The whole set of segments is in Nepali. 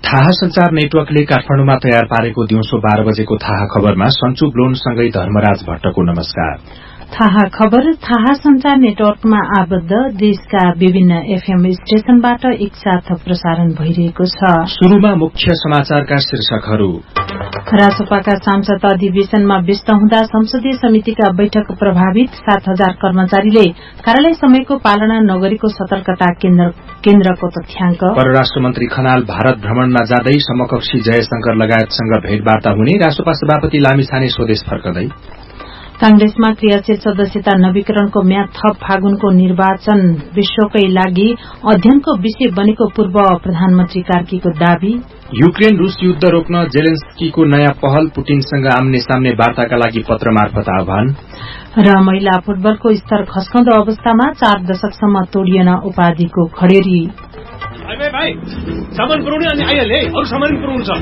थाहा संचार नेटवर्कले काठमाडौँमा तयार पारेको दिउँसो 12 बजेको थाहा खबरमा सन्चु ब्लोनसँगै धर्मराज भट्टको नमस्कार। थाहा खबर थाहा संचार नेटवर्कमा आबद्ध देशका विभिन्न एफएम स्टेशनबाट एकसाथ प्रसारण भइरहेको छ। शुरूमा मुख्य समाचारका शीर्षकहरू। रासोपाका सांसद अधिवेशनमा व्यस्त हुँदा संसदीय समितिका बैठक प्रभावित, 7,000 कर्मचारीले कार्यालय समयको पालना नगरेको सतर्कता केन्द्रको तथ्याङ्क। परराष्ट्र मन्त्री खनाल भारत भ्रमणमा जाँदै समकक्षी जयशंकर लगायतसँग भेटवार्ता हुने, रासोपा सभापति लामिछाने स्वदेश फर्कदै। कांग्रेसमा क्रियाशील सदस्यता नवीकरणको म्याद थप, फागुनको निर्वाचन विश्वकै लागि अध्ययनको विषय बनेको पूर्व प्रधानमन्त्री कार्कीको दावी। युक्रेन रूस युद्ध रोक्न जेलेन्स्कीको नयाँ पहल, पुटिनसँग आम्ने सामने वार्ताका लागि पत्र मार्फत आह्वान। र महिला फुटबलको स्तर खस्कँदो अवस्थामा 4 दशकसम्म तोडिएन उपाधिको खडेरी। भाइ सामान पुर्याउने अनि आइहाले, अरू सामान पुर्याउनु छ।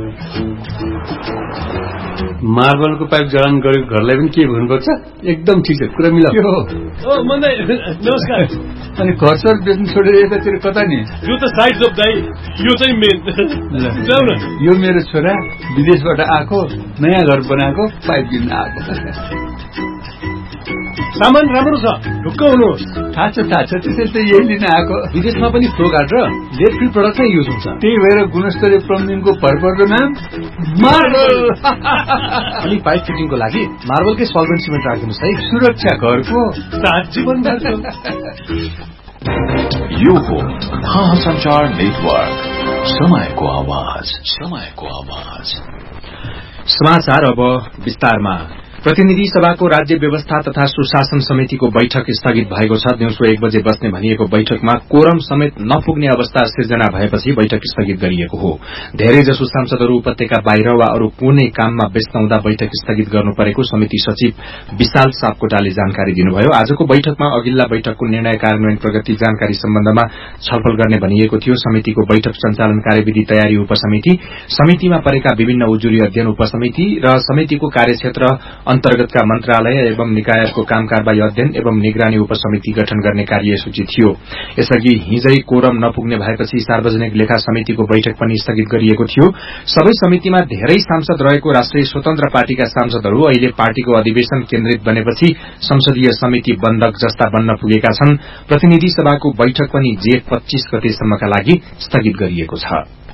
मार्बलको पाइप जडान गरेको घरलाई पनि के भन्नुपर्छ? एकदम ठिक छ, कुरा मिलाऊ। नमस्कार। अनि घर बेच्नु छोडेर यतातिर कता नि? यो त साइड जब दाइ, यो चाहिँ मेन। यो मेरो छोरा विदेशबाट आएको, नयाँ घर बनाएको, पाइप किन्न आएको। सामान राम्रो छ, ढुक्क हुनुहोस्। थाहा छ त्यसैले त यही लिन आएको। विदेशमा पनि फ्लो गार्ड र लेड फ्री प्रडक्ट नै युज हुन्छ। त्यही भएर गुणस्तरीय प्लम्बिङको भरपर्दो नाम मार्बल। अनि पाइप फिटिङको लागि मार्बलकै सल्भेन्ट सिमेन्ट राखिदिनुहोस् है। सुरक्षा घरको साथ जीवन भरको। यो हो थाहा संचार नेटवर्क, समयको आवाज। समाचार अब विस्तारमा। प्रतिनिधि सभाको राज्य व्यवस्था तथा सुशासन समितिको बैठक स्थगित भएको छ। दिउँसो 1 बजे बस्ने भनिएको बैठकमा कोरम समेत नपुग्ने अवस्था सिर्जना भएपछि बैठक स्थगित गरिएको हो। धेरैजसो सांसदहरू उपत्यका बाहिर वा अरू कुनै काममा व्यस्त हुँदा बैठक स्थगित गर्नु परेको समिति सचिव विशाल सापकोटाले जानकारी दिनुभयो। आजको बैठकमा अघिल्ला बैठकको निर्णय कार्यान्वयन प्रगति जानकारी सम्बन्धमा छलफल गर्ने भनिएको थियो। समितिको बैठक सञ्चालन कार्यविधि तयारी उपसमिति, समितिमा परेका विभिन्न उजुरी अध्ययन उपसमिति र समितिको कार्यक्षेत्र अन्तर्गतका मन्त्रालय एवं निकायहरूको काम कारबाही अध्ययन एवं निगरानी उपसमिति गठन गर्ने कार्यसूची थियो। यसअघि हिजै कोरम नपुग्ने भएपछि सार्वजनिक लेखा समितिको बैठक पनि स्थगित गरिएको थियो। सबै समितिमा धेरै सांसद रहेको राष्ट्रिय स्वतन्त्र पार्टीका सांसदहरू अहिले पार्टीको अधिवेशन केन्द्रित बनेपछि संसदीय समिति बन्धक जस्ता बन्न पुगेका छन्। प्रतिनिधि सभाको बैठक पनि जेठ 25 गतेसम्मका लागि स्थगित गरिएको छ।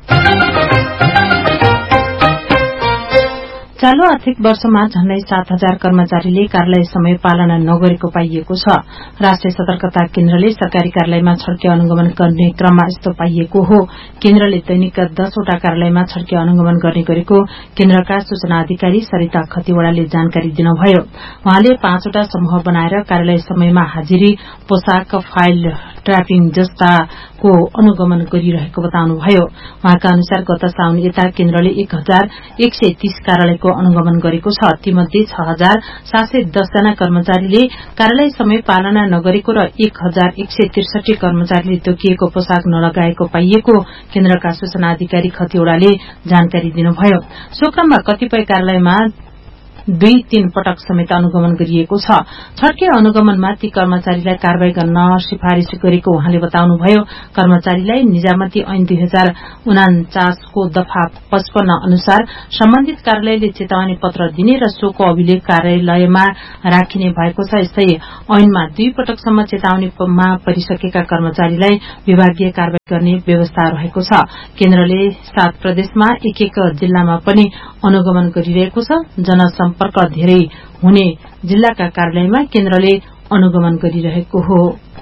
चालू आर्थिक वर्षमा झण्डै 7,000 कर्मचारीले कार्यालय समय पालना नगरेको पाइएको छ। राष्ट्रिय सतर्कता केन्द्रले सरकारी कार्यालयमा छड्के अनुगमन गर्ने क्रममा यस्तो पाइएको हो। केन्द्रले दैनिक 10 वटा कार्यालयमा छड्के अनुगमन गर्ने गरेको केन्द्रका सूचना अधिकारी सरिता खतिवड़ाले जानकारी दिनुभयो। उहाँले 5 वटा समूह बनाएर कार्यालय समयमा हाजिरी, पोशाक, फाइल ट्र्यापिङ जस्ताको अनुगमन गरिरहेको बताउनुभयो। उहाँका अनुसार गत साउन यता केन्द्रले 1,130 कार्यालयको अनुगमन गरेको छ। तीमध्ये 6,710 जना कर्मचारीले कार्यालय समय पालना नगरेको र 1,163 कर्मचारीले तोकिएको पोशाक नलगाएको पाइएको केन्द्रका सूचना अधिकारी खतिवड़ाले जानकारी दिनुभयो। सो क्रममा कतिपय कार्यालयमा 2-3 पटक समेत अनुगमन गरिएको छ। छड्के अनुगमनमा ती कर्मचारीलाई कारवाही गर्न सिफारिश गरेको उहाँले बताउनुभयो। कर्मचारीलाई निजामती ऐन 2049 को दफा 55 अनुसार सम्बन्धित कार्यालयले चेतावनी पत्र दिने र सोको अभिलेख कार्यालयमा राखिने भएको छ। यस्तै ऐनमा 2 पटकसम्म चेतावनीमा परिसकेका कर्मचारीलाई विभागीय कारवाही गर्ने व्यवस्था रहेको छ। केन्द्रले 7 प्रदेशमा 1-1 जिल्लामा पनि अनुगमन गरिरहेको छ। जनसम्पर्क धेरै हुने जिल्लाका कार्यालयमा केन्द्रले अनुगमन गरिरहेको हो।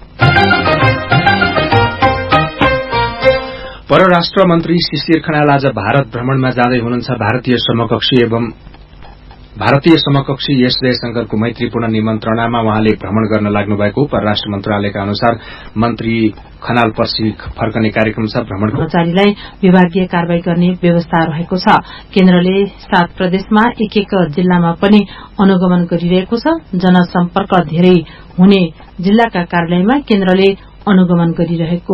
परराष्ट्र मन्त्री शिशिर खनाल आज भारत भ्रमणमा जाँदै हुनुहुन्छ। भारतीय समकक्षी एस जयशंकरको मैत्रीपूर्ण निमन्त्रणामा उहाँले भ्रमण गर्न लाग्नु भएको परराष्ट्र मन्त्रालयका अनुसार मन्त्री खनाल पर्सि फर्कने कार्यक्रम छ। भ्रमण कर्मचारीलाई विभागीय कारवाही गर्ने व्यवस्था रहेको छ। केन्द्रले 7 प्रदेशमा 1-1 जिल्लामा पनि अनुगमन गरिरहेको छ। जनसम्पर्क धेरै हुने जिल्लाका कार्यालयमा केन्द्रले अनुगमन गरिरहेको